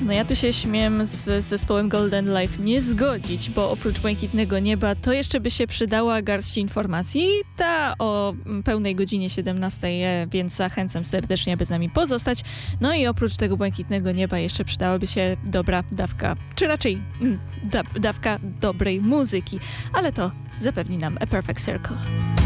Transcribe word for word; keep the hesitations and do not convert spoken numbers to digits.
No ja tu się śmiem z zespołem Golden Life nie zgodzić, bo oprócz Błękitnego Nieba to jeszcze by się przydała garść informacji, ta o pełnej godzinie siedemnastej, więc zachęcam serdecznie, aby z nami pozostać. No i oprócz tego Błękitnego Nieba jeszcze przydałaby się dobra dawka, czy raczej da, dawka dobrej muzyki, ale to zapewni nam A Perfect Circle.